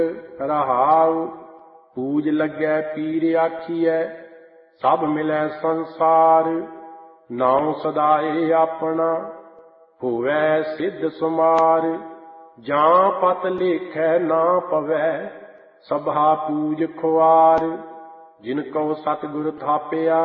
ਰਹਾਉ। ਪੂਜ ਲੱਗੈ ਪੀਰ ਆਖੀਐ ਸਭ ਮਿਲੈ ਸੰਸਾਰ। ਨਾਉ ਸਦਾਏ ਆਪਣਾ ਹੋਵੈ ਸਿੱਧ ਸੁਮਾਰ। ਜਾਂ ਪਤ ਲੇਖੈ ਨਾ ਪਵੈ ਸਭਾ ਪੂਜ ਖੁਆਰ। ਜਿਨ ਕਉ ਸਤਿਗੁਰ ਥਾਪਿਆ